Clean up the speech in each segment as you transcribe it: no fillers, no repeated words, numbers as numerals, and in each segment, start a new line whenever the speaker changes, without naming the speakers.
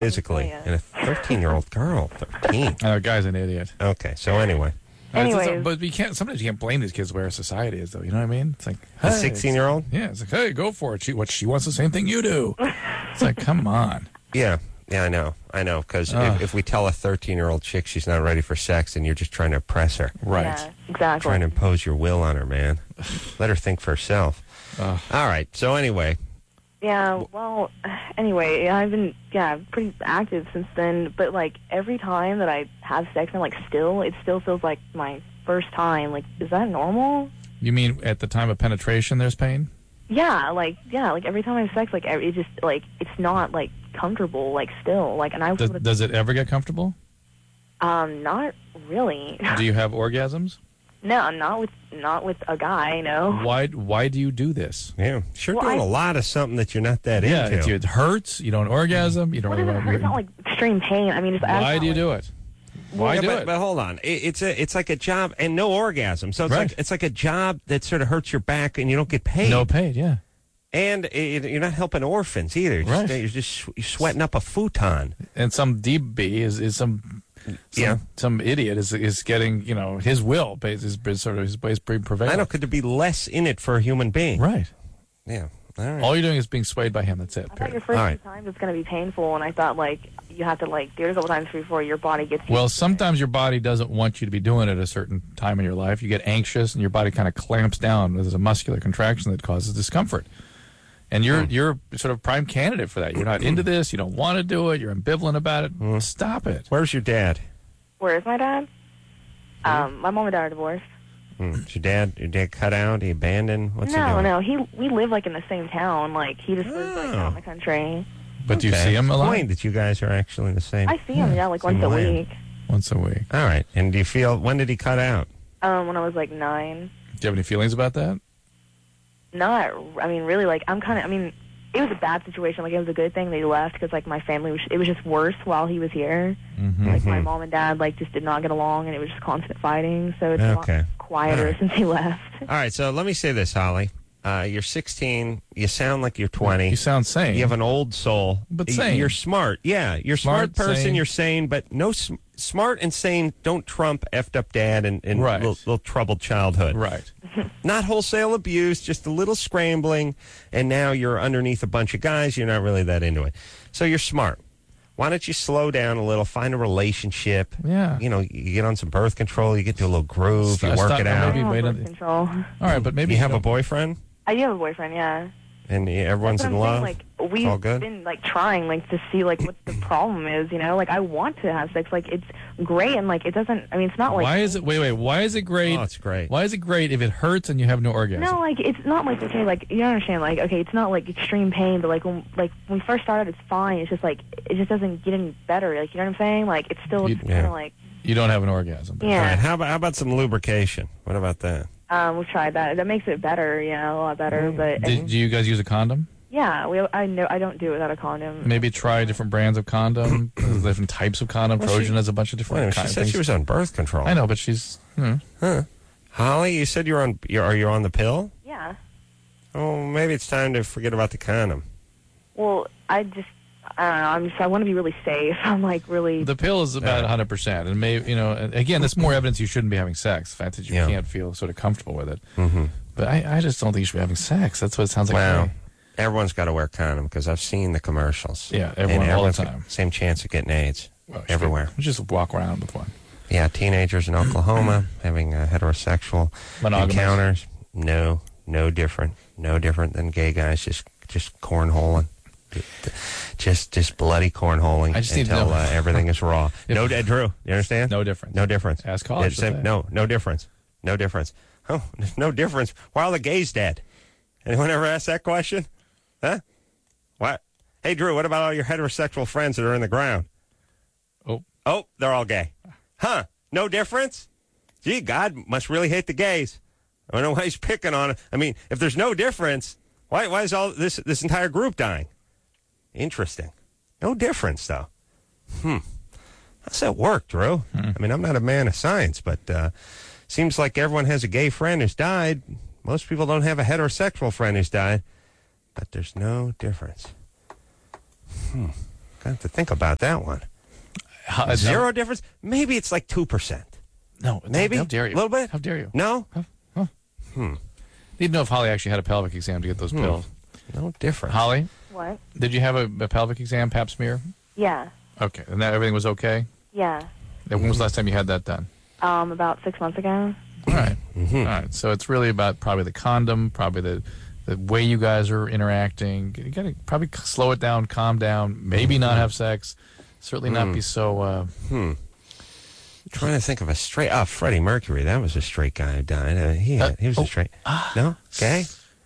physically, and a 13-year-old girl, 13.
The guy's an idiot.
Okay, so anyway.
But we can't. Sometimes you can't blame these kids where society is, though. You know what I mean? It's like
a 16-year-old.
Yeah, it's like, hey, go for it. She wants the same thing you do. It's like, come on.
Yeah, I know. Because if we tell a 13-year-old chick she's not ready for sex, then you're just trying to oppress her.
Right.
Yeah, exactly.
Trying to impose your will on her, man. Let her think for herself. All right. So anyway.
Yeah, well, anyway, I've been, pretty active since then, but, like, every time that I have sex, it still feels like my first time. Like, is that normal?
You mean at the time of penetration there's pain?
Yeah, every time I have sex, it just, it's not, comfortable, still. And I
Does it ever get comfortable?
Not really.
Do you have orgasms?
No, not with a guy, no.
Why do you do this?
Yeah, doing a lot of something that you're not that into.
Yeah, it hurts. You don't orgasm. You don't.
What does it hurt? It's not like extreme pain. I mean,
why do you do it? Why do it?
But hold on, it's like a job and no orgasm. So it's like a job that sort of hurts your back and you don't get paid.
No paid, yeah.
And you're not helping orphans either. You're just sweating up a futon.
And some DB is some idiot is getting, his will is sort of his prevailed.
I know, could there be less in it for a human being?
Right.
Yeah. All right.
All you're doing is being swayed by him. That's it.
I thought your first few times it's going to be painful, and I thought you have to do it a couple times before your body gets.
Well, sometimes your body doesn't want you to be doing it at a certain time in your life. You get anxious, and your body kind of clamps down. There's a muscular contraction that causes discomfort. And you're sort of prime candidate for that. You're not into this. You don't want to do it. You're ambivalent about it. Stop it.
Where's your dad?
Where is my dad? My mom and dad are divorced.
Is your dad cut out? He abandoned? What's he doing?
No. We live in the same town. He just lives out in the country.
But do you see him a lot?
Point that you guys are actually in the same.
I see him, once a week.
Once a week.
All right. And do you feel? When did he cut out?
When I was 9.
Do you have any feelings about that?
Not. I mean, really. It was a bad situation. It was a good thing that he left because my family it was just worse while he was here.
Mm-hmm.
My mom and dad just did not get along, and it was just constant fighting. So it's a lot quieter since he left.
All right. So let me say this, Holly. You're 16. You sound like you're 20.
You sound sane.
You have an old soul.
But sane.
You're smart. Yeah, you're a smart person.
Sane.
You're sane. But no, smart and sane don't trump effed up dad and little troubled childhood.
Right.
Not wholesale abuse, just a little scrambling. And now you're underneath a bunch of guys. You're not really that into it. So you're smart. Why don't you slow down a little, find a relationship?
Yeah.
You get on some birth control, you get to a little groove, you work it out.
Maybe birth control.
All right, but maybe
you have a boyfriend?
I do have a boyfriend, yeah.
And everyone's in love?
We've been, trying, to see, what the problem is, I want to have sex. It's great, and, it doesn't, it's not
Why is it, wait, why is it great?
Oh, it's great.
Why is it great if it hurts and you have no orgasm?
No, it's not, okay, you don't understand, okay, it's not, extreme pain, but, when we first started, it's fine. It's just, it just doesn't get any better. You know what I'm saying? It's still kind of,
You don't have an orgasm.
Yeah.
All right, how about some lubrication? What about that?
We've tried that. That makes it better, a lot better. But
do you guys use a condom?
Yeah, I don't do it without a condom.
Maybe try different brands of condom, different types of condom. Trojan has a bunch of different kinds.
She said she was on birth control.
I know, but she's.
Holly, you said are you on the pill?
Yeah.
Oh, maybe it's time to forget about the condom.
Well, I don't know. I want to be really safe. I'm really.
The pill is about 100%, and maybe again, that's more evidence you shouldn't be having sex. The fact that you can't feel sort of comfortable with it.
Mm-hmm.
But I just don't think you should be having sex. That's what it sounds like.
Wow. Everyone's got to wear a condom because I've seen the commercials.
Yeah, everyone all the time.
Same chance of getting AIDS everywhere.
You just walk around with one.
Yeah, teenagers in Oklahoma having heterosexual encounters. No different. No different than gay guys just cornholing. Just bloody cornholing until everything is raw. No, Drew, you understand?
No difference.
No difference.
Ask college.
No difference. No difference. Oh, there's no difference. Why are the gays dead? Anyone ever ask that question? Huh? What? Hey, Drew, what about all your heterosexual friends that are in the ground? Oh, they're all gay. Huh? No difference? Gee, God must really hate the gays. I don't know why he's picking on it. I mean, if there's no difference, why is all this entire group dying? Interesting. No difference, though. How's that work, Drew? I mean, I'm not a man of science, but seems like everyone has a gay friend who's died. Most people don't have a heterosexual friend who's died, but there's no difference. I have to think about that one. Zero difference? Maybe it's like 2%.
No,
maybe.
How dare you?
A little bit?
How dare you?
No?
Need to know if Holly actually had a pelvic exam to get those pills.
No difference.
Holly,
What?
did you have a pelvic exam, pap smear?
Yeah.
Okay, and that everything was okay?
Yeah.
And when was the last time you had that done?
About 6 months ago.
All right. All right. So it's really about probably the condom, probably the way you guys are interacting. You got to probably slow it down, calm down, maybe not have sex, certainly not be so...
Trying to think of a straight... Freddie Mercury. That was a straight guy who died. He was a straight... No? Gay?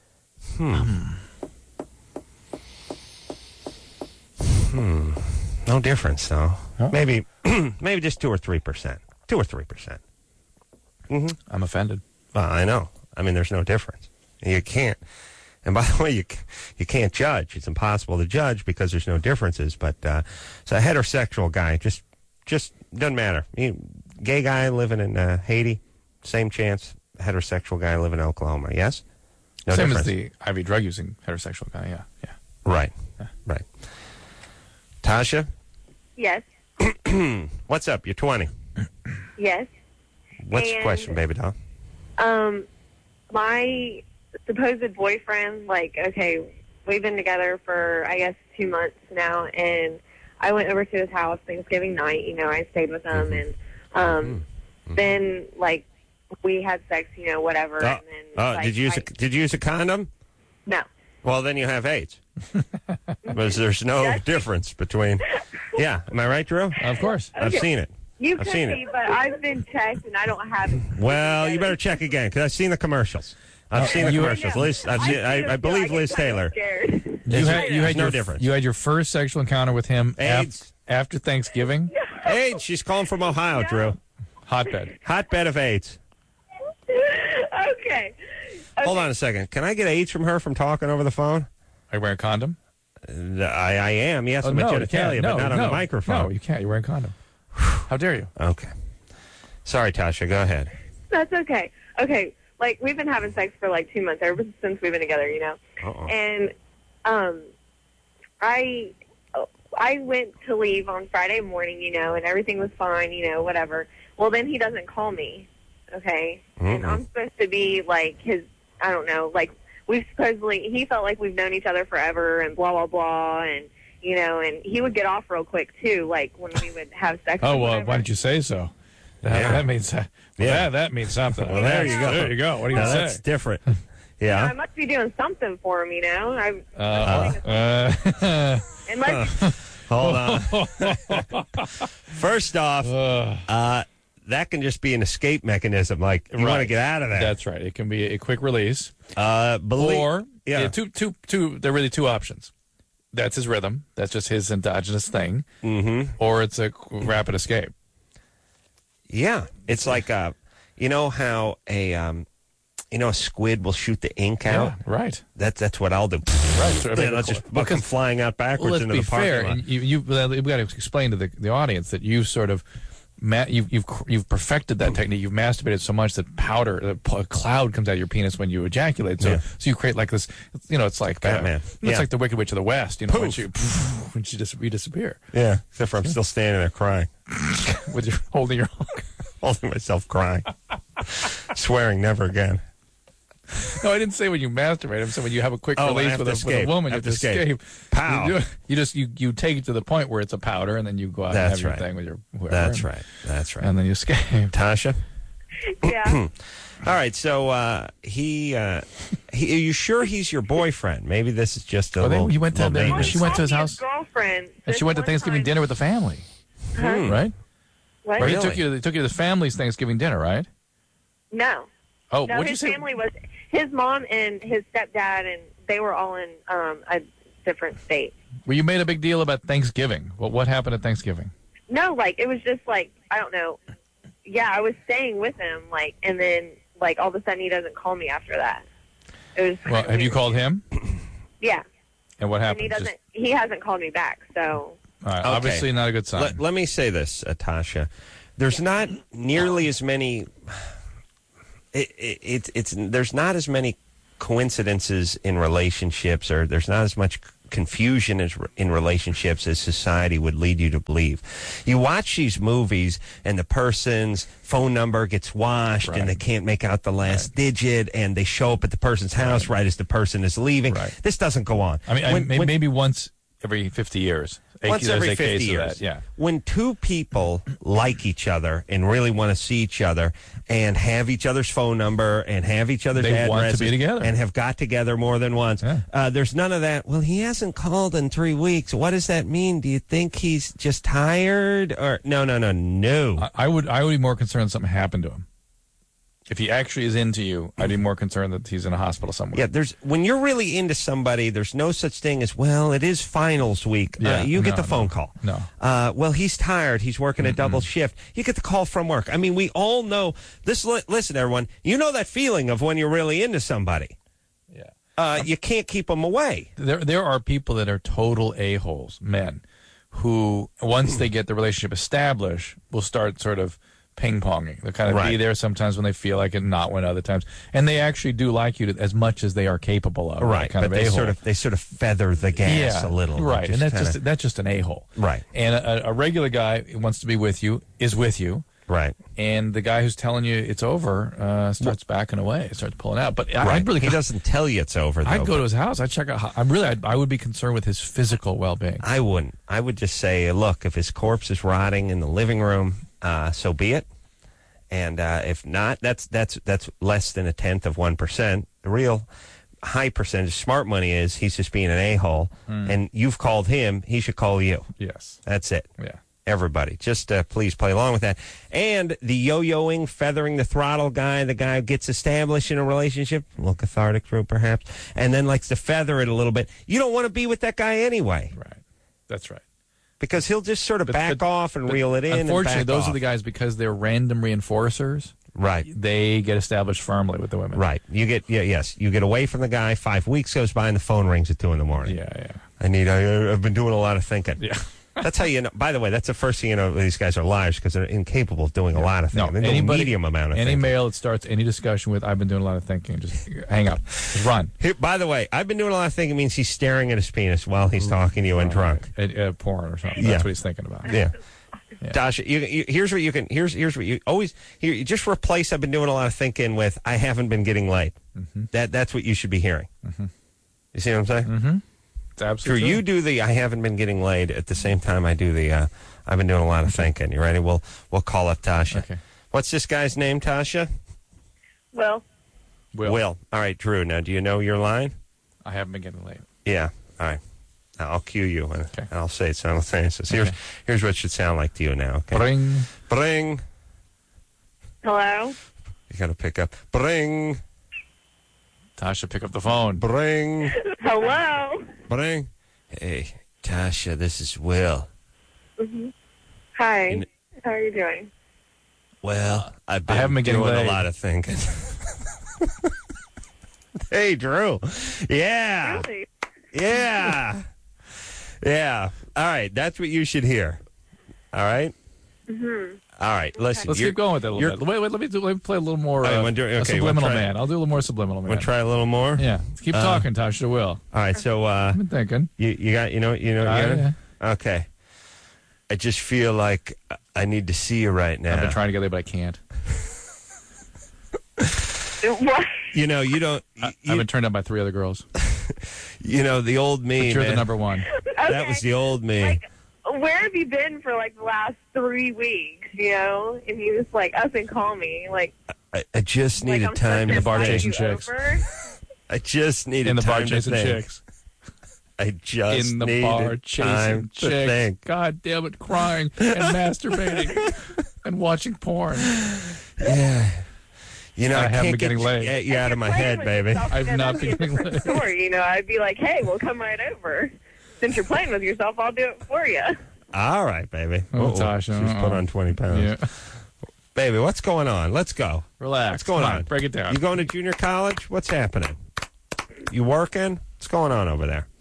No difference, though.
Huh?
Maybe just 2 or 3%. 2 or 3%.
I'm offended.
Well, I know. I mean, there's no difference. You can't. And by the way, you can't judge. It's impossible to judge because there's no differences. But so a heterosexual guy just doesn't matter. Gay guy living in Haiti, same chance. Heterosexual guy living in Oklahoma. Yes. No
Same
difference.
as the IV drug using heterosexual guy. Yeah.
Right.
Yeah.
Right. Tasha,
Yes.
what's up? You're 20.
Yes.
What's the
And-
question, baby doll?
My supposed boyfriend, okay, we've been together for, I guess, 2 months now, and I went over to his house Thanksgiving night. I stayed with him, and then, we had sex, whatever. And then,
Did you use a condom?
No.
Well, then you have AIDS. Because there's no difference between... Yeah. Am I right, Drew?
Of course.
I've seen it.
You
I've
could
seen
be,
it.
but I've been checked, and I don't have it.
Well, you better check again, because I've seen the commercials. I've seen the commercials. Liz, I believe Liz Taylor.
You had
no
your,
difference.
You had your first sexual encounter with him
AIDS.
after Thanksgiving?
AIDS. She's calling from Ohio, Drew.
Hotbed.
Hotbed of AIDS.
Okay.
Hold on a second. Can I get AIDS from her from talking over the phone?
Are you wearing a condom?
I am. Yes, I'm
no,
a
you can't.
genitalia, but not on the microphone.
No, you can't. You're wearing a condom. How dare you?
Okay. Sorry, Tasha. Go ahead.
That's okay. Okay, we've been having sex for 2 months, ever since we've been together,
Uh-oh.
And I went to leave on Friday morning, and everything was fine, whatever. Well, then he doesn't call me, okay? And I'm supposed to be his, I don't know, we've supposedly, he felt like we've known each other forever and blah, blah, blah, and, and he would get off real quick, too, when we would have sex.
Oh,
or
well,
whatever.
why did you say so? That means that means something.
Well, there you go.
There you go. What do you
That's
say?
different.
I
Yeah.
must be doing something for him, I'm and
Hold on. First off, that can just be an escape mechanism. You want to
Right.
get out of that.
That's right. It can be a quick release.
Or
There are really two options. That's his rhythm. That's just his endogenous thing.
Mm-hmm.
Or it's a rapid escape.
Yeah, it's like you know how a squid will shoot the ink out.
Yeah, right.
That's what I'll do.
Right.
Then I'll just come flying out backwards
Let's
into
be
the parking
fair,
lot.
and you've got to explain to the audience that you sort of you've perfected that technique. You've masturbated so much that a cloud comes out of your penis when you ejaculate. So you create this. It's like
Batman.
It's like the Wicked Witch of the West. When
Poof.
you disappear
Yeah, except for I'm still standing there crying,
with your holding your.
holding myself crying, swearing never again.
No, I didn't say when you masturbate. I said when you have a quick
Oh, I
release
have
with
to
a
escape.
woman,
I
you
have
have
to
to
escape.
escape.
Pow.
You take it to the point where it's a powder, and then you go out
That's
and have your
right.
thing with your whoever.
That's right. That's right.
And then you escape.
Tasha.
yeah.
All right. So are you sure he's your boyfriend? Maybe this is just a little.
You went to
little maintenance.
she went to his
Called me
house,
girlfriend.
and she went to Thanksgiving dinner with the family, right?
What?
Or he
Really?
took you to the family's Thanksgiving dinner, right?
No.
Oh,
No,
what'd you
his
say?
family was his mom and his stepdad, and they were all in a different state.
Well, you made a big deal about Thanksgiving. What happened at Thanksgiving?
No, it was just I don't know. Yeah, I was staying with him, and then all of a sudden he doesn't call me after that. It was.
Well, have you
weird.
called him?
Yeah,
And what
and
happened?
he doesn't. He hasn't called me back. So
All right,
Okay.
obviously not a good sign.
Let me say this, Tasha. There's not nearly as many. There's not as many coincidences in relationships, or there's not as much confusion in relationships as society would lead you to believe. You watch these movies and the person's phone number gets washed and they can't make out the last digit, and they show up at the person's house right as the person is leaving. Right. This doesn't go on.
I mean, maybe once every 50 years.
Once every 50 years.
Yeah.
When two people like each other and really want to see each other and have each other's phone number and have each other's addresses
want to be together
and have got together more than once, there's none of that. Well, he hasn't called in 3 weeks. What does that mean? Do you think he's just tired? Or no.
I would be more concerned something happened to him. If he actually is into you, I'd be more concerned that he's in a hospital somewhere.
Yeah, when you're really into somebody, there's no such thing as, well, it is finals week. You get the phone call.
No.
Well, he's tired. He's working a double shift. You get the call from work. I mean, we all know this. Listen, everyone, you know that feeling of when you're really into somebody. Yeah. You can't keep them away.
There are people that are total a-holes, men, who, once they get the relationship established, will start sort of ping-ponging. They'll kind of be there sometimes when they feel like it, not when other times. And they actually do like you as much as they are capable of.
Right,
kind
but
of
they sort of feather the gas a little.
Right, and that's just an a-hole.
Right.
And a regular guy who wants to be with you is with you.
Right.
And the guy who's telling you it's over starts backing away, starts pulling out. But
he doesn't tell you it's over, though.
I'd go to his house. I'd check out. I would be concerned with his physical well-being.
I wouldn't. I would just say, look, if his corpse is rotting in the living room, so be it. And if not, that's less than 0.1%. The real high percentage, smart money is he's just being an a-hole, and you've called him. He should call you.
Yes.
That's it.
Yeah.
Everybody, just please play along with that. And the yo-yoing, feathering the throttle guy, the guy who gets established in a relationship, a little cathartic, Drew, perhaps, and then likes to feather it a little bit. You don't want to be with that guy anyway.
Right. That's right.
Because he'll just sort of back off and reel it in.
Unfortunately, those are the guys, because they're random reinforcers.
Right.
They get established firmly with the women.
Right. You get you get away from the guy. 5 weeks goes by and the phone rings at 2 in the morning.
Yeah.
I've been doing a lot of thinking.
Yeah.
That's how you know. By the way, that's the first thing you know these guys are liars, because they're incapable of doing a lot of things. They do a medium amount of
any
thinking.
male that starts any discussion with, I've been doing a lot of thinking, just hang up. Just run.
Here, by the way, I've been doing a lot of thinking means he's staring at his penis while he's talking to you and drunk.
Porn or something. That's what he's thinking about.
Yeah. Dasha, here's what you can. Here's what you always. You just replace. I've been doing a lot of thinking with, I haven't been getting laid. Mm-hmm. That's what you should be hearing. Mm-hmm. You see what I'm saying?
Mm-hmm. It's absolutely
true. You do the I haven't been getting laid at the same time I do the I've been doing a lot of thinking. You ready? We'll call up Tasha.
Okay.
What's this guy's name, Tasha?
Will.
All right, Drew. Now, do you know your line?
I haven't been getting laid.
Yeah. All right. I'll cue you, and I'll say it simultaneously. Here's what it should sound like to you now. Okay.
Bring.
Bring.
Hello?
You got to pick up. Bring.
Tasha, pick up the phone.
Bring.
Hello?
Bring. Hey, Tasha, this is Will.
Mm-hmm. Hi. How are you doing?
Well, I haven't been
doing
a lot of thinking. Hey, Drew. Yeah.
Really?
Yeah. Yeah. All right. That's what you should hear. All right?
Mm-hmm.
All right. Listen.
Let's keep going with that a little bit. Wait, let me play a little more subliminal man. I'll do a little more subliminal man.
Want to try a little more?
Yeah. Keep talking, Tasha. Will.
All right. So,
I've been thinking.
You got. Okay. I just feel like I need to see you right now.
I've been trying to get there, but I can't.
What?
You don't.
I've been turned down by 3 other girls.
The old me.
But you're the number one.
Okay.
That was the old me.
Like, where have you been for like the last 3 weeks? And you just like up and call me. Like,
I just needed
I'm
time
in
to
the bar
think.
chasing chicks.
I just needed
in the
time
bar chasing
to think.
chicks.
I just
in the
needed
bar
time
chasing
to
chicks.
think.
God damn it, crying and masturbating and watching porn.
Yeah. I
haven't
can't
been getting laid.
Get you out of my head, baby.
I've not been getting laid.
Story, I'd be like, hey, well, come right over. Since you're playing with yourself, I'll do it for you.
All right, baby.
Tasha.
She's put on 20 pounds.
Yeah.
Baby, what's going on? Let's go.
Relax.
What's going on?
Break it down.
You going to junior college? What's happening? You working? What's going on over there?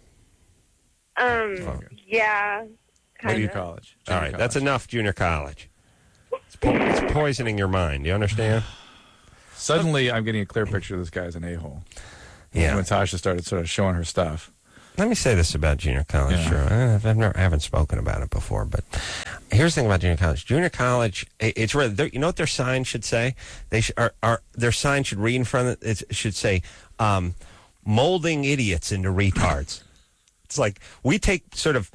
Yeah.
Junior college.
All right, that's enough junior college. It's poisoning your mind. You understand?
Suddenly, I'm getting a clear picture of this guy as an a-hole.
Yeah.
When Tasha started sort of showing her stuff.
Let me say this about junior college.
Yeah.
Sure, I haven't spoken about it before, but here's the thing about junior college. Junior college, it's really, you know what their sign should say? Their sign should read in front of it. It should say, "Molding idiots into retards." It's like we take sort of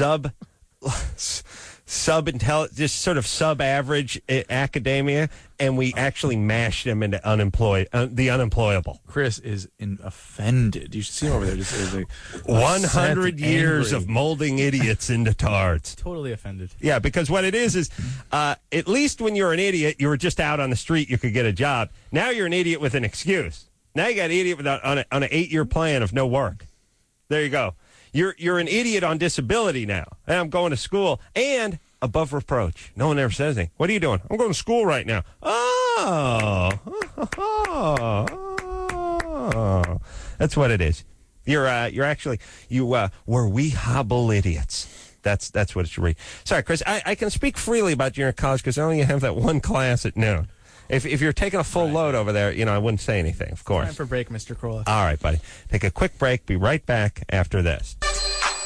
just sort of sub-average academia, and we actually mash them into the unemployable.
Chris is offended. You should see him over there. Just
100 years of molding idiots into tards.
Totally offended.
Yeah, because what it is at least when you're an idiot, you were just out on the street, you could get a job. Now you're an idiot with an excuse. Now you got an idiot on an 8-year plan of no work. There you go. You're an idiot on disability now. And I'm going to school and above reproach. No one ever says anything. What are you doing? I'm going to school right now. Oh. That's what it is. You're actually were we hobble idiots. That's what it should read. Sorry, Chris. I can speak freely about junior college because I only have that one class at noon. If you're taking a full load over there, I wouldn't say anything, of course.
Time for break, Mr. Corolla.
All right, buddy. Take a quick break. Be right back after this.